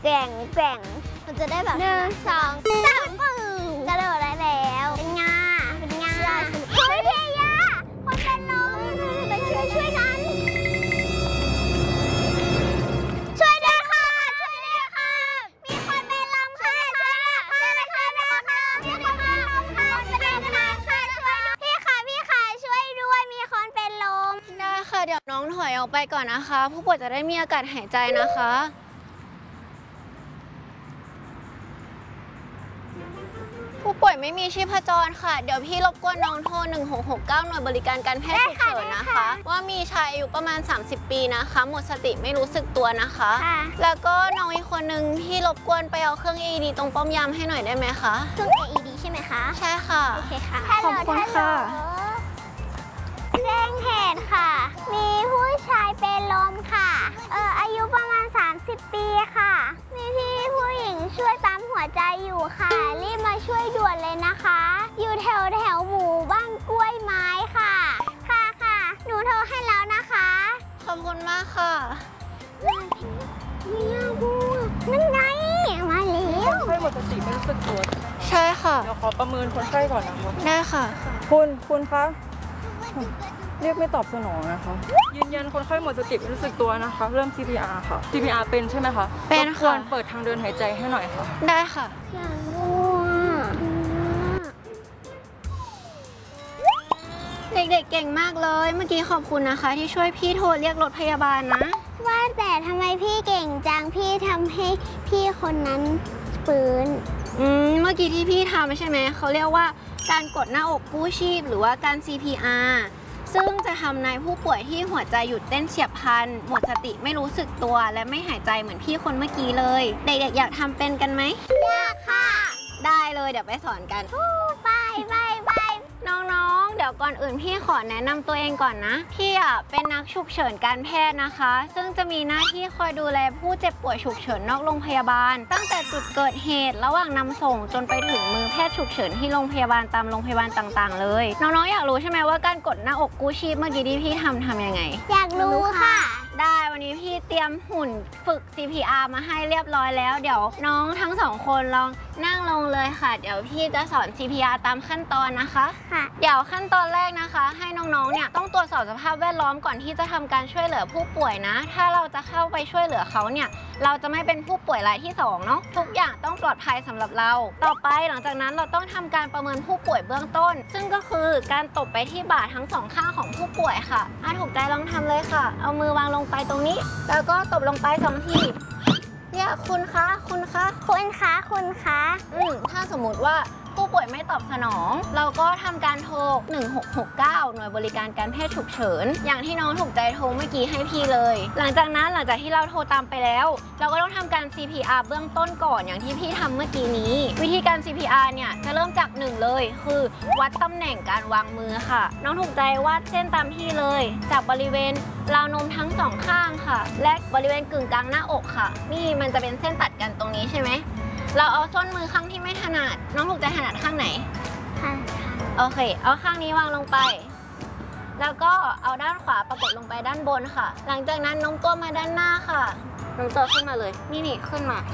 แกว่งมันจะได้แบบ1 2 3กระโดดได้แล้วเป็นไงเฮ้ยพี่ยาคนเป็นลมไปช่วยกันช่วยด้วยค่ะมีคนเป็นลมค่ะช่วยด้วยค่ะมีคนเป็นลมค่ะช่วยด้วยมีคนเป็นลมได้ค่ะเดี๋ยวน้องถอยออกไปก่อนนะคะผู้ป่วยจะได้มีอากาศหายใจนะคะผู้ป่วยไม่มีชีพจรค่ะเดี๋ยวพี่รบกวนน้องโทร1669หน่วยบริการการแพทย์ฉุกเฉินนะคะว่ามีชายอายุประมาณ30 ปีนะคะหมดสติไม่รู้สึกตัวนะคะแล้วก็น้องอีกคนนึงพี่รบกวนไปเอาเครื่อง AED ตรงป้อมยามให้หน่อยได้ไหมคะเครื่อง AED ใช่ไหมคะใช่ค่ะโอเคค่ะขอบคุณค่ะแจ้งเหตุค่ะมีผู้ชายเป็นลมค่ะอายุประมาณ30 ปีค่ะมีพี่ผู้หญิงช่วยปั๊มหัวใจอยู่ค่ะรีบมาช่วยด่วนเลยนะคะอยู่แถวหมู่บ้านกล้วยไม้ค่ะค่ะหนูโทรให้แล้วนะคะขอบคุณมากค่ะนั่นไงมาแล้วคนไข้หมดสติไม่รู้สึกตัวใช่ค่ะเดี๋ยวขอประเมินคนไข้ก่อนนะคะได้ค่ะคุณคะเรียกไม่ตอบสนองนะคะยืนยันคนไข้หมดสติไม่รู้สึกตัวนะคะเริ่ม CPR ค่ะ CPR เป็นใช่ไหมคะเป็นค่ะเปิดทางเดินหายใจให้หน่อยค่ะได้ค่ะเด็กๆเก่งมากเลยเมื่อกี้ขอบคุณนะคะที่ช่วยพี่โทรเรียกรถพยาบาลนะว่าแต่ทำไมพี่เก่งจังพี่ทำให้พี่คนนั้นฟื้นเมื่อกี้ที่พี่ทำใช่ไหมเขาเรียกว่าการกดหน้าอกกู้ชีพหรือว่าการ CPR ซึ่งจะทำในผู้ป่วยที่หัวใจหยุดเต้นเฉียบพลันหมดสติไม่รู้สึกตัวและไม่หายใจเหมือนพี่คนเมื่อกี้เลยเด็กๆอยากทำเป็นกันไหมอยากค่ะได้เลยเดี๋ยวไปสอนกันไปน้องๆเดี๋ยวก่อนอื่นพี่ขอแนะนำตัวเองก่อนนะพี่เป็นนักฉุกเฉินการแพทย์นะคะซึ่งจะมีหน้าที่คอยดูแลผู้เจ็บป่วยฉุกเฉินนอกโรงพยาบาลตั้งแต่จุดเกิดเหตุระหว่างนำส่งจนไปถึงมือแพทย์ฉุกเฉินที่โรงพยาบาลตามโรงพยาบาลต่างๆเลยน้องๆอยากรู้ใช่ไหมว่าการกดหน้าอกกู้ชีพเมื่อกี้ที่พี่ทำยังไงอยากรู้ค่ะได้วันนี้พี่เตรียมหุ่นฝึก CPR มาให้เรียบร้อยแล้วเดี๋ยวน้องทั้งสองคนลองนั่งลงเลยค่ะเดี๋ยวพี่จะสอน CPR ตามขั้นตอนนะคะเดี๋ยวขั้นตอนแรกนะคะให้น้องๆเนี่ยต้องตรวจสอบสภาพแวดล้อมก่อนที่จะทำการช่วยเหลือผู้ป่วยนะถ้าเราจะเข้าไปช่วยเหลือเขาเนี่ยเราจะไม่เป็นผู้ป่วยรายที่2เนาะทุกอย่างต้องปลอดภัยสำหรับเราต่อไปหลังจากนั้นเราต้องทำการประเมินผู้ป่วยเบื้องต้นซึ่งก็คือการตบไปที่บ่าทั้ง2ข้างของผู้ป่วยค่ะถูกใจลองทำเลยค่ะเอามือวางลงไปตรงนี้แล้วก็ตบลงไป2 ทีเนี่ยคุณคะถ้าสมมุติว่าผู้ป่วยไม่ตอบสนองเราก็ทำการโทร1669หน่วยบริการการแพทย์ฉุกเฉินอย่างที่น้องถูกใจโทรเมื่อกี้ให้พี่เลยหลังจากที่เราโทรตามไปแล้วเราก็ต้องทำการ CPR เบื้องต้นก่อนอย่างที่พี่ทำเมื่อกี้นี้วิธีการ CPR เนี่ยจะเริ่มจาก1เลยคือวัดตำแหน่งการวางมือค่ะน้องถูกใจวาดเส้นตามที่เลยจากบริเวณราวนมทั้ง2ข้างค่ะและบริเวณกึ่งกลางหน้าอกค่ะนี่มันจะเป็นเส้นตัดกันตรงนี้ใช่ไหมเราเอาส้นมือข้างที่ไม่ถนัดน้องถูกใจถนัดข้างไหนโอเคเอาข้างนี้วางลงไปแล้วก็เอาด้านขวาประกบลงไปด้านบนค่ะหลังจากนั้นโน้มตัวมาด้านหน้าค่ะโน้มตัวขึ้นมาเลยนี่ขึ้นมา